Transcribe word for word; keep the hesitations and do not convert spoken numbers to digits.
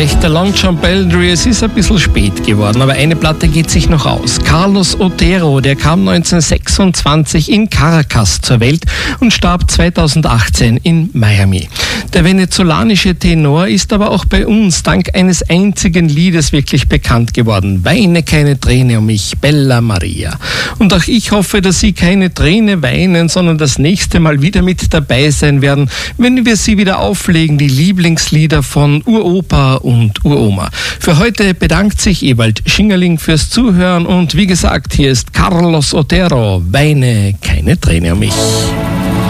recht, der Long John Baldry, es ist ein bisschen spät geworden, aber eine Platte geht sich noch aus. Carlos Otero, der kam neunzehnhundertsechsundzwanzig in Caracas zur Welt und starb zweitausendachtzehn in Miami. Der venezolanische Tenor ist aber auch bei uns dank eines einzigen Liedes wirklich bekannt geworden. Weine keine Träne um mich, Bella Maria. Und auch ich hoffe, dass Sie keine Träne weinen, sondern das nächste Mal wieder mit dabei sein werden, wenn wir sie wieder auflegen, die Lieblingslieder von Uropa und Uroma. Für heute bedankt sich Ewald Schingerling fürs Zuhören und wie gesagt, hier ist Carlos Otero, Weine keine Träne um mich.